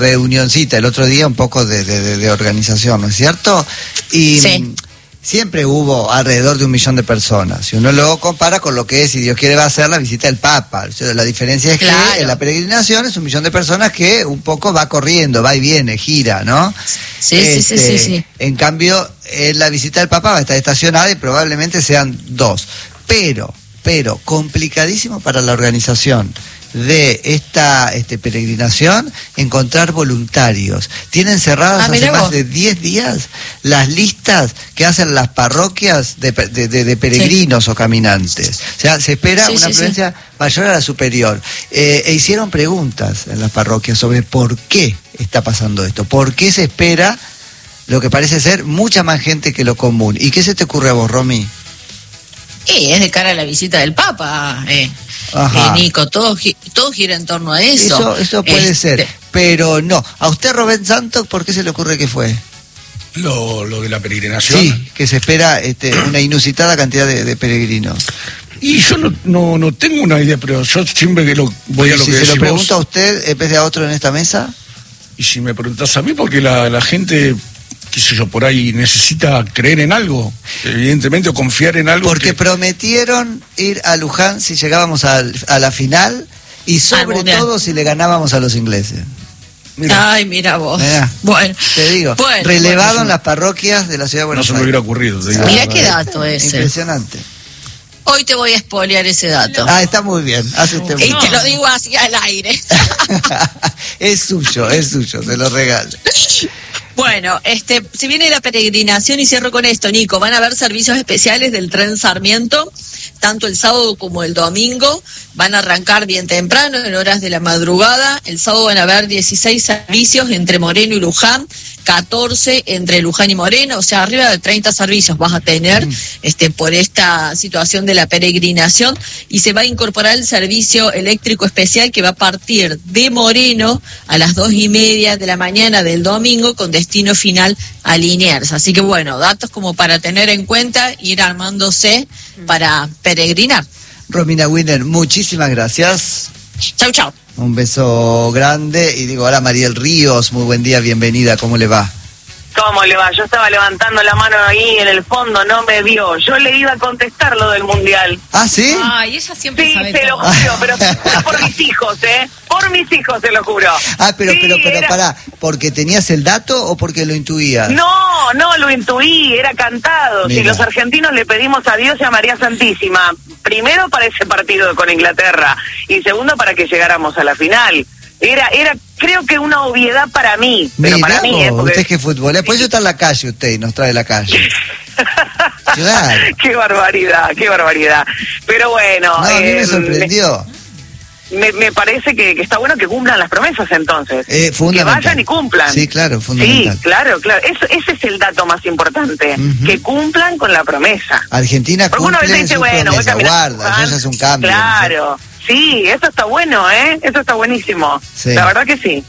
reunioncita el otro día, un poco de organización, ¿no es cierto? Y sí. Siempre hubo alrededor de 1 millón de personas. Si uno lo compara con lo que es, si Dios quiere, va a ser la visita del Papa. O sea, la diferencia es que en la peregrinación es 1 millón de personas que un poco va corriendo, va y viene, gira, ¿no? Sí. En cambio, en la visita del Papa va a estar estacionada y probablemente sean 2. Pero, complicadísimo para la organización de esta peregrinación encontrar voluntarios. Tienen cerradas hace más de 10 días las listas que hacen las parroquias de peregrinos o caminantes. O sea, se espera una afluencia mayor a la superior. Hicieron preguntas en las parroquias sobre por qué está pasando esto, por qué se espera lo que parece ser mucha más gente que lo común. ¿Y qué se te ocurre a vos, Romy? Es de cara a la visita del Papa, Nico, todo gira en torno a eso. Eso puede ser, pero no. ¿A usted, Rubén Santos, por qué se le ocurre que fue? Lo de la peregrinación. Sí, que se espera una inusitada cantidad de peregrinos. Y yo no tengo una idea, pero yo siempre que voy a lo que decís vos. Si se lo pregunta a usted en vez de a otro en esta mesa. Y si me preguntás a mí, porque la gente, qué sé yo, por ahí necesita creer en algo, evidentemente, o confiar en algo. Porque prometieron ir a Luján si llegábamos a la final y sobre todo si le ganábamos a los ingleses. Mira vos. Bueno, te digo, relevado en las parroquias de la ciudad de Buenos Aires. No se me hubiera ocurrido. Mirá qué dato ese. Impresionante. Hoy te voy a spoilear ese dato. Está muy bien. Y te lo digo así al aire. Es suyo, se lo regalo. Bueno, se viene la peregrinación y cierro con esto, Nico. Van a haber servicios especiales del tren Sarmiento, tanto el sábado como el domingo. Van a arrancar bien temprano, en horas de la madrugada. El sábado van a haber 16 servicios entre Moreno y Luján, 14 entre Luján y Moreno, o sea, arriba de 30 servicios vas a tener por esta situación de la peregrinación, y se va a incorporar el servicio eléctrico especial que va a partir de Moreno a las 2:30 de la mañana del domingo con destino final a Liniers. Así que bueno, datos como para tener en cuenta, ir armándose para peregrinar. Romina Winner, muchísimas gracias. Chau. Un beso grande. Y digo, hola Mariel Ríos, muy buen día, bienvenida, ¿cómo le va? ¿Cómo le va? Yo estaba levantando la mano ahí en el fondo, no me vio. Yo le iba a contestar lo del Mundial. ¿Ah, sí? Ay, ella siempre sabe te lo juro, pero por mis hijos, Por mis hijos, te lo juro. Pero pará, ¿porque tenías el dato o porque lo intuías? No, lo intuí, era cantado. Mira. Si los argentinos le pedimos a Dios y a María Santísima, primero para ese partido con Inglaterra y segundo para que llegáramos a la final. Era creo que una obviedad para mí. Pero Mirá para mí, vos, usted que futbolera, pues yo está en la calle usted y nos trae la calle. Claro. Qué barbaridad. Pero bueno. No, a mí me sorprendió. Me parece que está bueno que cumplan las promesas entonces. Que vayan y cumplan. Sí, claro, fundamental. Sí, claro. Ese es el dato más importante. Que cumplan con la promesa. Argentina cumple su promesa, guarda, eso ya es un cambio. Claro. ¿No? Sí, eso está bueno, Eso está buenísimo. Sí. La verdad que sí.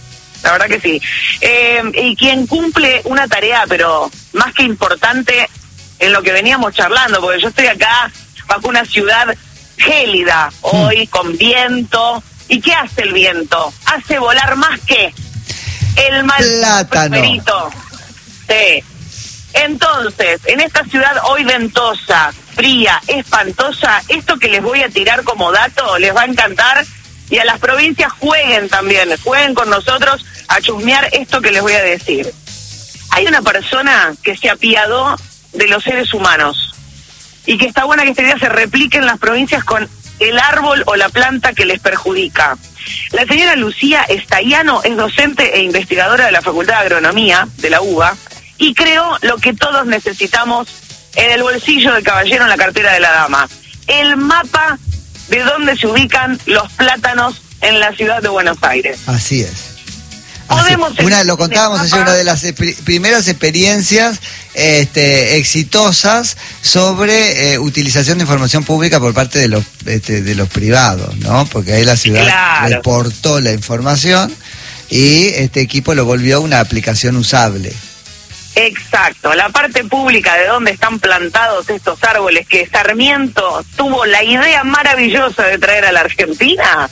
Y quien cumple una tarea, pero más que importante en lo que veníamos charlando, porque yo estoy acá bajo una ciudad gélida hoy, con viento. ¿Y qué hace el viento? Hace volar más que el mal prosperito. Sí. Entonces, en esta ciudad hoy ventosa, fría, espantosa, esto que les voy a tirar como dato les va a encantar, y a las provincias jueguen con nosotros a chusmear esto que les voy a decir. Hay una persona que se apiadó de los seres humanos y que está buena que este día se replique en las provincias con el árbol o la planta que les perjudica. La señora Lucía Estaiano es docente e investigadora de la Facultad de Agronomía de la UBA y creó lo que todos necesitamos en el bolsillo del caballero, en la cartera de la dama: el mapa de dónde se ubican los plátanos en la ciudad de Buenos Aires. Así es. Lo contábamos ayer, una de las primeras experiencias exitosas sobre utilización de información pública por parte de los privados, ¿no? Porque ahí la ciudad reportó la información y este equipo lo volvió una aplicación usable. Exacto, la parte pública de dónde están plantados estos árboles que Sarmiento tuvo la idea maravillosa de traer a la Argentina,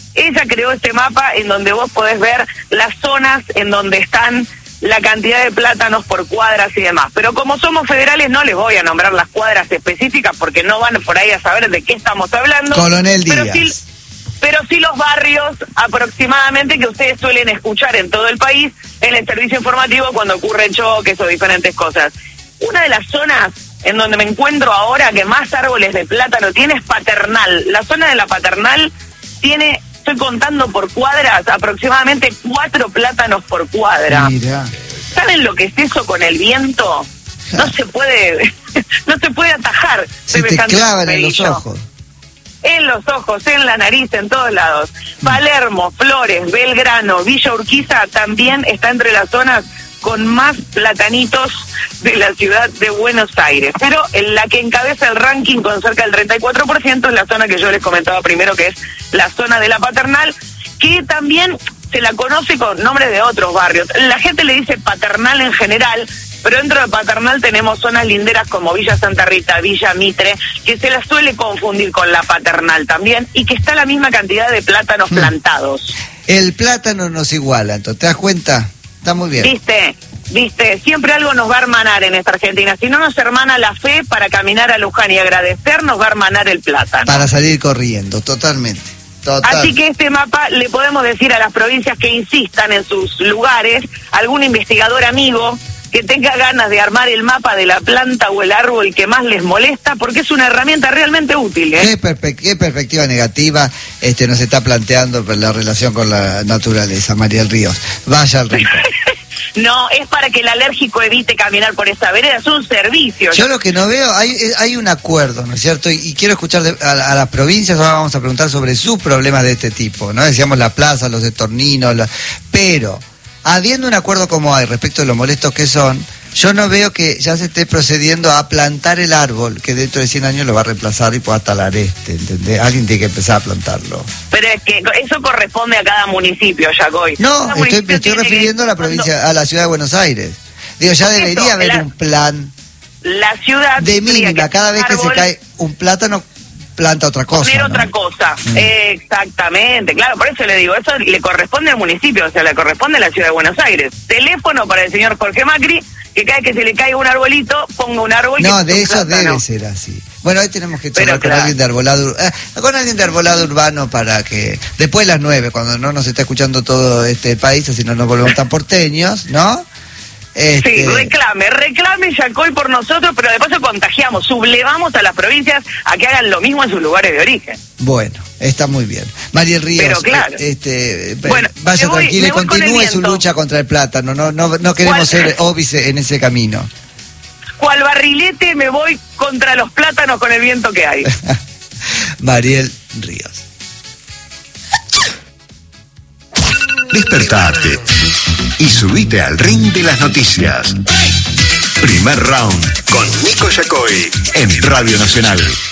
Ella creó este mapa en donde vos podés ver las zonas en donde están la cantidad de plátanos por cuadras y demás. Pero como somos federales no les voy a nombrar las cuadras específicas porque no van por ahí a saber de qué estamos hablando. Coronel Díaz. Pero sí los barrios aproximadamente que ustedes suelen escuchar en todo el país en el servicio informativo cuando ocurren choques o diferentes cosas. Una de las zonas en donde me encuentro ahora que más árboles de plátano tiene es Paternal. La zona de la Paternal tiene, estoy contando por cuadras, aproximadamente 4 plátanos por cuadra. Mira. ¿Saben lo que es eso con el viento? No se puede, no se puede atajar. Se te clavan en los ojos. En los ojos, en la nariz, en todos lados. Palermo, Flores, Belgrano, Villa Urquiza también está entre las zonas con más platanitos de la ciudad de Buenos Aires. Pero en la que encabeza el ranking con cerca del 34% es la zona que yo les comentaba primero, que es la zona de la Paternal, que también se la conoce con nombres de otros barrios. La gente le dice Paternal en general, pero dentro de Paternal tenemos zonas linderas como Villa Santa Rita, Villa Mitre, que se las suele confundir con la Paternal también, y que está la misma cantidad de plátanos plantados. El plátano nos iguala, entonces, ¿te das cuenta? Está muy bien. ¿Viste? Siempre algo nos va a hermanar en esta Argentina. Si no nos hermana la fe para caminar a Luján y agradecer, nos va a hermanar el plátano. Para salir corriendo, totalmente. Total. Así que este mapa le podemos decir a las provincias que insistan en sus lugares, algún investigador amigo que tenga ganas de armar el mapa de la planta o el árbol que más les molesta, porque es una herramienta realmente útil, ¿eh? ¿Qué perspectiva negativa nos está planteando la relación con la naturaleza, Mariel Ríos? Vaya al rico. No, es para que el alérgico evite caminar por esa vereda, es un servicio. Yo lo que no veo, hay un acuerdo, ¿no es cierto? Y quiero escuchar a las provincias, ahora vamos a preguntar sobre sus problemas de este tipo, ¿no? Decíamos la plaza, los de Tornino, pero habiendo un acuerdo como hay respecto de lo molestos que son, yo no veo que ya se esté procediendo a plantar el árbol que dentro de 100 años lo va a reemplazar y pueda talar ¿entendés? Alguien tiene que empezar a plantarlo. Pero es que eso corresponde a cada municipio, Yacoy. No, me estoy refiriendo a la provincia, a la ciudad de Buenos Aires. Digo, ya debería haber un plan la ciudad de mínima, cada vez que se cae un plátano, planta otra cosa. Poner ¿no? otra cosa, exactamente, claro, por eso le digo, eso le corresponde al municipio, o sea, le corresponde a la ciudad de Buenos Aires. Teléfono para el señor Jorge Macri, que cada vez que se le caiga un arbolito, ponga un árbol. No, de eso debe ser así. Bueno, hoy tenemos que charlar con alguien de arbolado urbano para que después de las 9, cuando no nos está escuchando todo el país, así no nos volvemos tan porteños, ¿no? Sí, reclame Yacoy por nosotros, pero después contagiamos, sublevamos a las provincias a que hagan lo mismo en sus lugares de origen. Bueno, está muy bien. Mariel Ríos, pero claro. Bueno, vaya tranquila y continúe su lucha contra el plátano, no queremos ser óbices en ese camino. Cual barrilete me voy contra los plátanos con el viento que hay. Mariel Ríos. Despertate y subite al ring de las noticias. Primer round con Nico Yacoy en Radio Nacional.